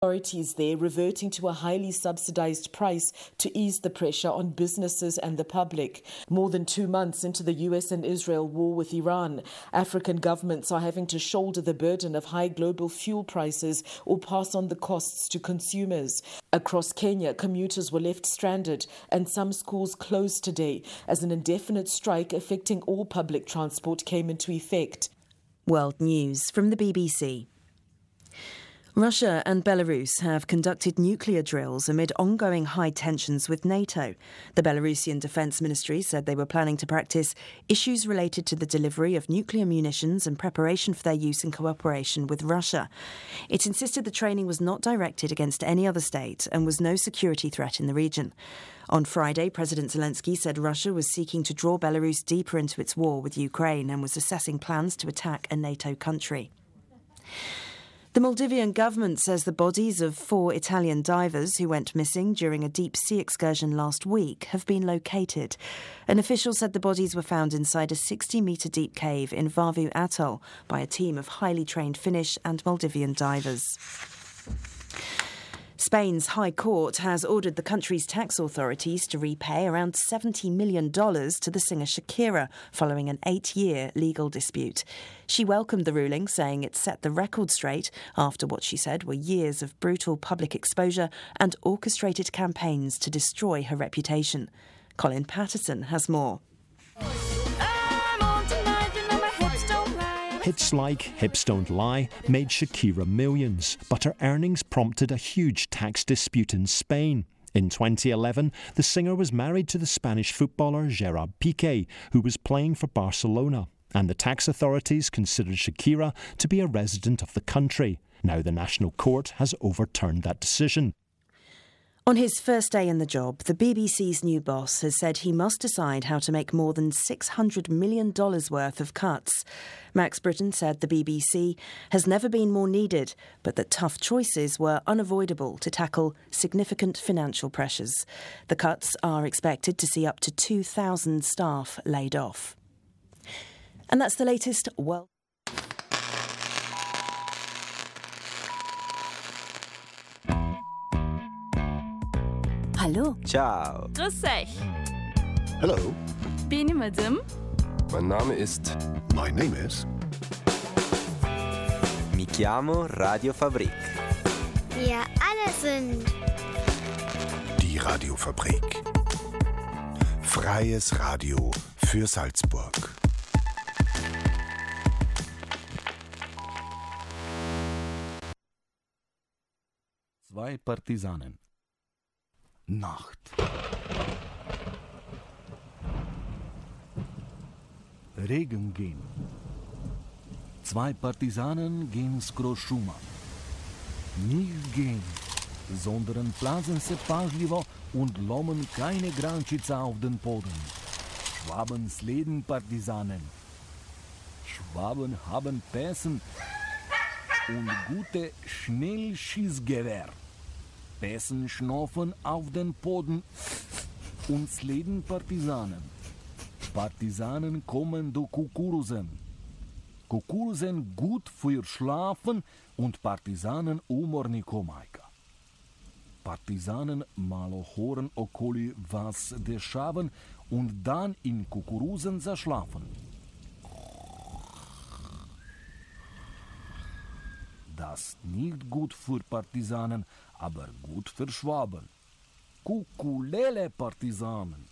Authorities there reverting to a highly subsidized price to ease the pressure on businesses and the public. More than 2 months into the US and Israel war with Iran, African governments are having to shoulder the burden of high global fuel prices or pass on the costs to consumers. Across Kenya, commuters were left stranded and some schools closed today as an indefinite strike affecting all public transport came into effect. World News from the BBC. Russia and Belarus have conducted nuclear drills amid ongoing high tensions with NATO. The Belarusian Defence Ministry said they were planning to practice issues related to the delivery of nuclear munitions and preparation for their use in cooperation with Russia. It insisted the training was not directed against any other state and was no security threat in the region. On Friday, President Zelensky said Russia was seeking to draw Belarus deeper into its war with Ukraine and was assessing plans to attack a NATO country. The Maldivian government says the bodies of 4 Italian divers who went missing during a deep-sea excursion last week have been located. An official said the bodies were found inside a 60-metre deep cave in Vavu Atoll by a team of highly trained Finnish and Maldivian divers. Spain's High Court has ordered the country's tax authorities to repay around $70 million to the singer Shakira following an 8-year legal dispute. She welcomed the ruling, saying it set the record straight after what she said were years of brutal public exposure and orchestrated campaigns to destroy her reputation. Colin Patterson has more. Hits like Hips Don't Lie made Shakira millions, but her earnings prompted a huge tax dispute in Spain. In 2011, the singer was married to the Spanish footballer Gerard Piqué, who was playing for Barcelona, and the tax authorities considered Shakira to be a resident of the country. Now the National Court has overturned that decision. On his first day in the job, the BBC's new boss has said he must decide how to make more than $600 million worth of cuts. Max Britton said the BBC has never been more needed, but that tough choices were unavoidable to tackle significant financial pressures. The cuts are expected to see up to 2,000 staff laid off. And that's the latest world. Hallo. Ciao. Grüß euch. Hello. Benim adım. Mein Name ist... My name is... Mi chiamo Radiofabrik. Wir alle sind... Die Radiofabrik. Freies Radio für Salzburg. Zwei Partisanen. Nacht. Regen gehen. 2 Partisanen gehen skrošuma. Nicht gehen, sondern plasen se pažljivo und lomen keine grančica auf den Boden. Schwaben sleden Partisanen. Schwaben haben Pässen und gute Schnellschießgewehr. Pässen schnaufen auf den Boden und sleden Partisanen. Partisanen kommen durch Kukuruzen. Kukuruzen gut für Schlafen und Partisanen umorni komajka. Partisanen malo hören okoli was dešaven und dann in Kukuruzen zaschlafen. Das nicht gut für Partisanen, aber gut für Schwaben. Kukulele Partisanen.